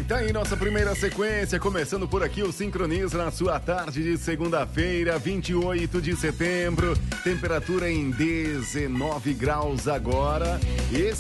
tá aí nossa primeira sequência, começando por aqui o Sincroniza na sua tarde de segunda-feira, 28 de setembro, temperatura em 19 graus agora.